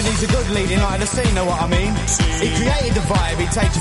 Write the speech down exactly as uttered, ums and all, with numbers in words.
he's a good leading light of the scene, know what I mean? He created the vibe, he takes